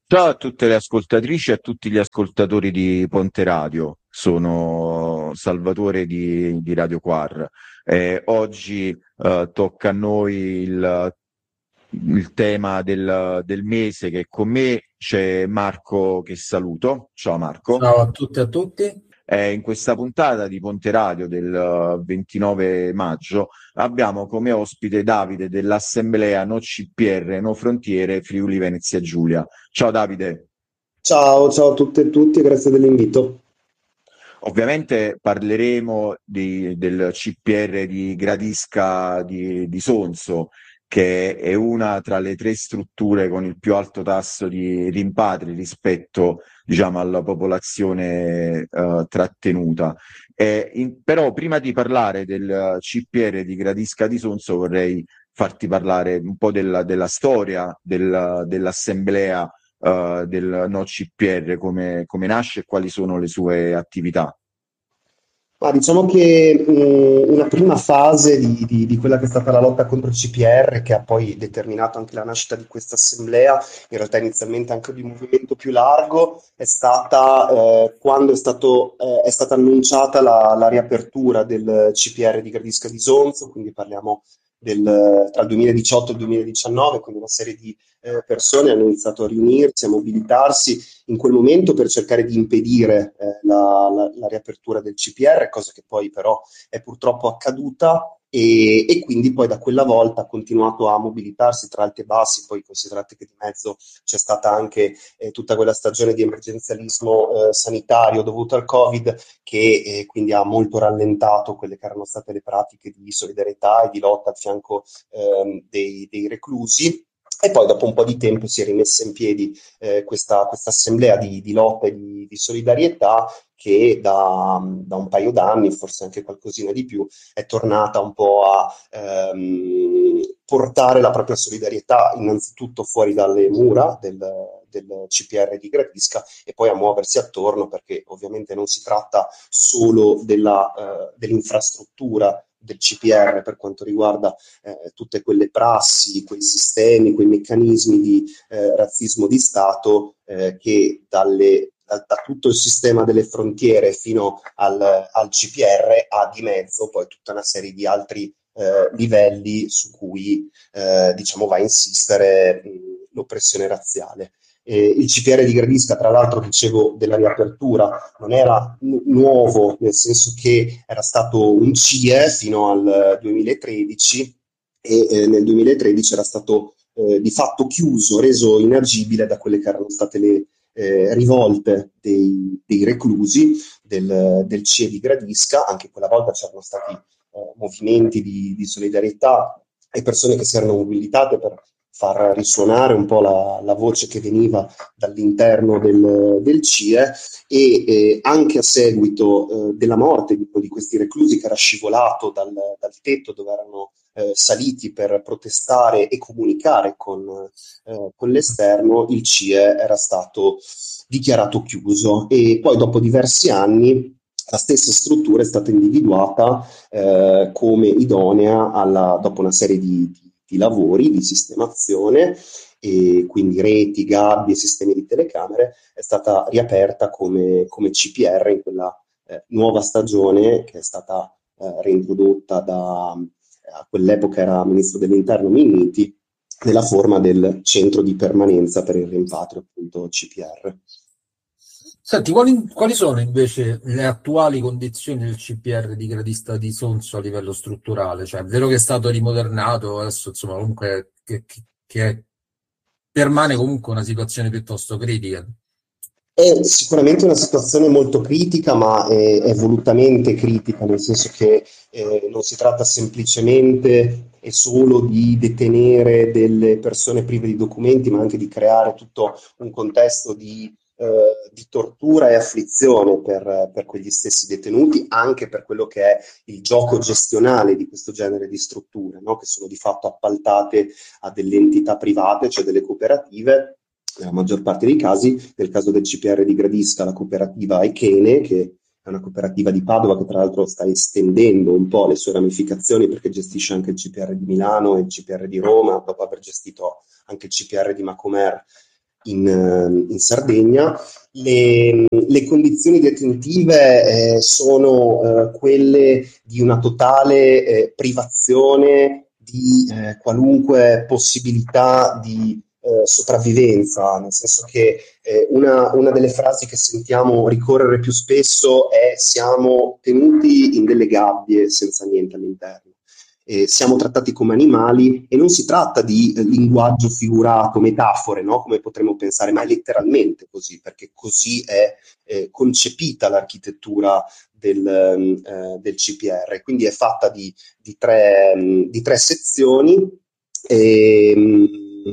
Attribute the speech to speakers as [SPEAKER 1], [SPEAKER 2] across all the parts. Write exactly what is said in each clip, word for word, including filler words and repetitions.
[SPEAKER 1] Ciao a tutte le ascoltatrici e a tutti gli ascoltatori di Ponte Radio, sono Salvatore di, di Radio Quar. Eh, oggi eh, tocca a noi il, il tema del, del mese, che con me c'è Marco, che saluto. Ciao Marco.
[SPEAKER 2] Ciao a tutte e a tutti.
[SPEAKER 1] Eh, in questa puntata di Ponte Radio del eh, ventinove maggio abbiamo come ospite Davide dell'Assemblea No C P R, No Frontiere, Friuli Venezia Giulia. Ciao Davide.
[SPEAKER 3] Ciao, ciao a tutte e tutti, grazie dell'invito.
[SPEAKER 1] Ovviamente parleremo di- del C P R di Gradisca di, di Sonso, che è una tra le tre strutture con il più alto tasso di rimpatri rispetto, diciamo, alla popolazione eh, trattenuta. Eh, in- però prima di parlare del C P R di Gradisca di Sonso vorrei farti parlare un po' della, della storia del- dell'assemblea eh, del No C P R, come, come nasce e quali sono le sue attività.
[SPEAKER 3] Ma diciamo che mh, una prima fase di, di- di quella che è stata la lotta contro il C P R, che ha poi determinato anche la nascita di questa assemblea, in realtà inizialmente anche di un movimento più largo, è stata eh, quando è stato, eh, è stata annunciata la, la riapertura del C P R di Gradisca di Sonzo, quindi parliamo del, tra il duemiladiciotto e il duemiladiciannove, quindi una serie di eh, persone hanno iniziato a riunirsi, a mobilitarsi in quel momento per cercare di impedire eh, la, la- la riapertura del C P R, cosa che poi però è purtroppo accaduta. E, e quindi poi da quella volta ha continuato a mobilitarsi tra alti e bassi. Poi considerate che di mezzo c'è stata anche eh, tutta quella stagione di emergenzialismo eh, sanitario dovuto al Covid, che eh, quindi ha molto rallentato quelle che erano state le pratiche di solidarietà e di lotta al fianco ehm, dei, dei reclusi. E poi dopo un po' di tempo si è rimessa in piedi eh, questa, questa assemblea di, di lotta e di, di solidarietà, che da, da un paio d'anni, forse anche qualcosina di più, è tornata un po' a ehm, portare la propria solidarietà innanzitutto fuori dalle mura del, del C P R di Gradisca, e poi a muoversi attorno, perché ovviamente non si tratta solo della, eh, dell'infrastruttura del C P R per quanto riguarda eh, tutte quelle prassi, quei sistemi, quei meccanismi di eh, razzismo di Stato eh, che dalle, da, da tutto il sistema delle frontiere fino al, al C P R ha di mezzo poi tutta una serie di altri eh, livelli su cui eh, diciamo va a insistere mh, l'oppressione razziale. Eh, il C P R di Gradisca, tra l'altro, dicevo della riapertura, non era nu- nuovo, nel senso che era stato un C I E fino al duemilatredici, e eh, nel duemilatredici era stato eh, di fatto chiuso, reso inagibile da quelle che erano state le eh, rivolte dei, dei reclusi del, del C I E di Gradisca. Anche quella volta c'erano stati eh, movimenti di, di solidarietà e persone che si erano mobilitate per far risuonare un po' la, la voce che veniva dall'interno del, del C I E. E eh, anche a seguito eh, della morte di, di questi reclusi, che era scivolato dal, dal tetto dove erano eh, saliti per protestare e comunicare con, eh, con l'esterno, il C I E era stato dichiarato chiuso. E poi dopo diversi anni la stessa struttura è stata individuata eh, come idonea alla, dopo una serie di, di, di lavori di sistemazione, e quindi reti, gabbie, sistemi di telecamere, è stata riaperta come, come C P R in quella eh, nuova stagione che è stata eh, reintrodotta da, a quell'epoca era ministro dell'interno Minniti, nella forma del centro di permanenza per il rimpatrio, appunto C P R.
[SPEAKER 2] Senti, quali, quali sono invece le attuali condizioni del C P R di Gradista di Sonso a livello strutturale? Cioè, è vero che è stato rimodernato, adesso insomma comunque che, che- che permane comunque una situazione piuttosto critica.
[SPEAKER 3] È sicuramente una situazione molto critica, ma è, è volutamente critica, nel senso che eh, non si tratta semplicemente e solo di detenere delle persone prive di documenti, ma anche di creare tutto un contesto di, eh, di tortura e afflizione per, per quegli stessi detenuti, anche per quello che è il gioco gestionale di questo genere di strutture, no? Che sono di fatto appaltate a delle entità private, cioè delle cooperative, nella maggior parte dei casi. Nel caso del C P R di Gradisca, la cooperativa Echene, che è una cooperativa di Padova, che tra l'altro sta estendendo un po' le sue ramificazioni, perché gestisce anche il C P R di Milano e il C P R di Roma, dopo aver gestito anche il C P R di Macomer. in, eh, in Sardegna. Le, le condizioni detentive eh, sono eh, quelle di una totale eh, privazione di eh, qualunque possibilità di eh, sopravvivenza, nel senso che eh, una, una delle frasi che sentiamo ricorrere più spesso è: siamo tenuti in delle gabbie senza niente all'interno. Eh, siamo trattati come animali, e non si tratta di eh, linguaggio figurato, metafore, no? Come potremmo pensare, ma è letteralmente così, perché così è eh, concepita l'architettura del, eh, del C P R. Quindi è fatta di, di, tre, di tre sezioni. E,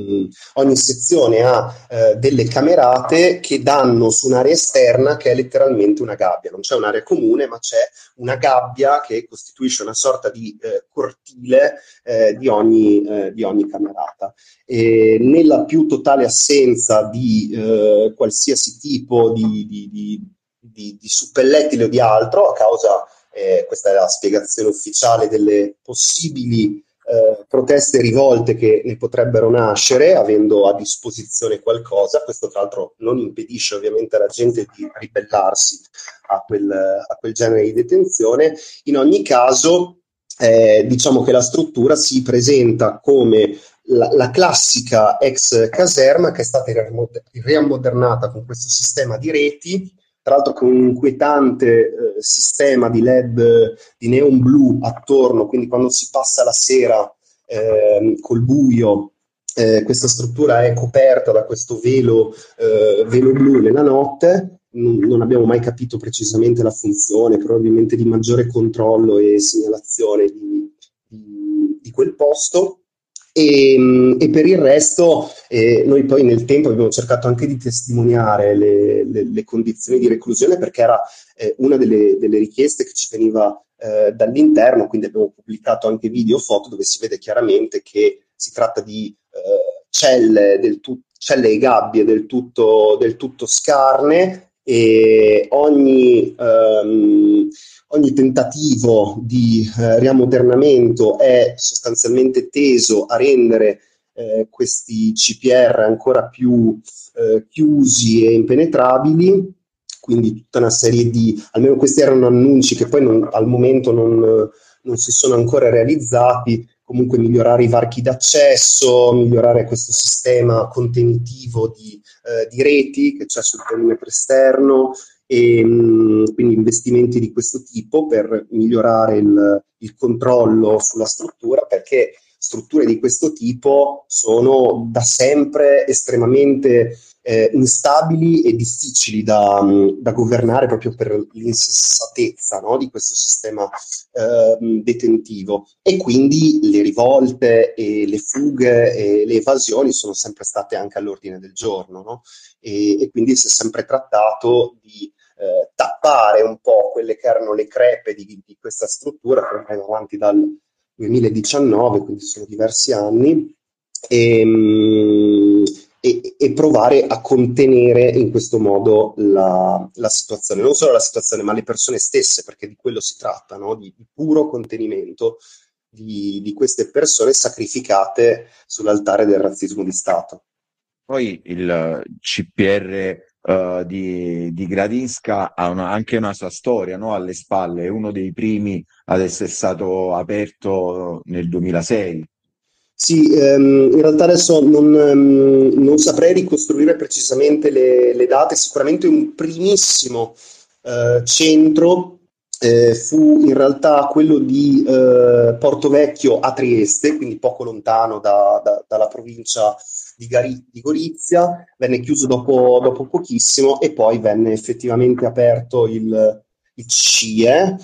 [SPEAKER 3] ogni sezione ha eh, delle camerate che danno su un'area esterna che è letteralmente una gabbia. Non c'è un'area comune, ma c'è una gabbia che costituisce una sorta di eh, cortile eh, di, ogni, eh, di ogni camerata. E nella più totale assenza di eh, qualsiasi tipo di, di, di, di, di suppellettile o di altro, a causa, eh, questa è la spiegazione ufficiale, delle possibili Eh, proteste e rivolte che ne potrebbero nascere avendo a disposizione qualcosa. Questo tra l'altro non impedisce ovviamente alla gente di ribellarsi a quel, a quel genere di detenzione. In ogni caso eh, diciamo che la struttura si presenta come la, la classica ex caserma, che è stata riammodernata con questo sistema di reti, tra l'altro con un inquietante eh, sistema di L E D di neon blu attorno, quindi quando si passa la sera eh, col buio, eh, questa struttura è coperta da questo velo, eh, velo blu nella notte. Non, non abbiamo mai capito precisamente la funzione, probabilmente di maggiore controllo e segnalazione di, di, di quel posto. E, e per il resto eh, noi poi nel tempo abbiamo cercato anche di testimoniare le, le, le condizioni di reclusione, perché era eh, una delle, delle richieste che ci veniva eh, dall'interno, quindi abbiamo pubblicato anche video, foto dove si vede chiaramente che si tratta di eh, celle, del tu- celle e gabbie del tutto, del tutto scarne, e ogni... Um, Ogni tentativo di eh, riammodernamento è sostanzialmente teso a rendere eh, questi C P R ancora più eh, chiusi e impenetrabili, quindi tutta una serie di, almeno questi erano annunci che poi non, al momento non, non si sono ancora realizzati, comunque migliorare i varchi d'accesso, migliorare questo sistema contenitivo di, eh, di reti che c'è sul perimetro esterno, e mh, quindi investimenti di questo tipo per migliorare il, il controllo sulla struttura, perché strutture di questo tipo sono da sempre estremamente eh, instabili e difficili da, mh, da governare, proprio per l'insensatezza, no, di questo sistema eh, detentivo. E quindi le rivolte e le fughe e le evasioni sono sempre state anche all'ordine del giorno, no? E, e quindi si è sempre trattato di eh, tappare un po' quelle che erano le crepe di, di questa struttura, che ormai va avanti dal duemiladiciannove, quindi sono diversi anni, e, mh, e, e provare a contenere in questo modo la, la situazione, non solo la situazione, ma le persone stesse, perché di quello si tratta, no? di, di puro contenimento di, di queste persone sacrificate sull'altare del razzismo di Stato.
[SPEAKER 1] Poi il C P R eh, di, di Gradisca ha una- anche una sua storia, no, alle spalle, è uno dei primi ad essere stato aperto nel duemilasei.
[SPEAKER 3] Sì, ehm, in realtà adesso non, ehm, non saprei ricostruire precisamente le, le date. Sicuramente un primissimo eh, centro eh, fu in realtà quello di eh, Porto Vecchio a Trieste, quindi poco lontano da- da- dalla provincia di, Gari- di Gorizia. Venne chiuso dopo, dopo pochissimo, e poi venne effettivamente aperto il, il C I E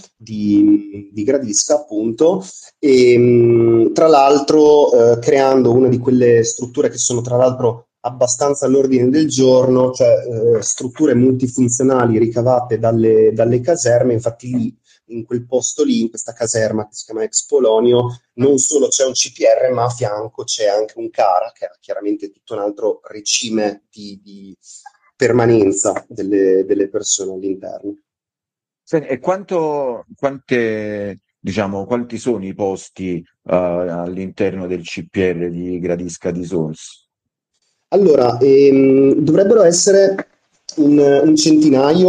[SPEAKER 3] di, di Gradisca, appunto, e mh, tra l'altro eh, creando una di quelle strutture che sono tra l'altro abbastanza all'ordine del giorno, cioè eh, strutture multifunzionali ricavate dalle, dalle caserme. Infatti lì, in quel posto lì, in questa caserma che si chiama Ex Polonio, non solo c'è un C P R, ma a fianco c'è anche un CARA, che è chiaramente tutto un altro regime di, di permanenza delle, delle persone all'interno.
[SPEAKER 1] Senti, e quanto, quante, diciamo, quanti sono i posti eh, all'interno del C P R di Gradisca di Sons?
[SPEAKER 3] Allora, ehm, dovrebbero essere un, un centinaio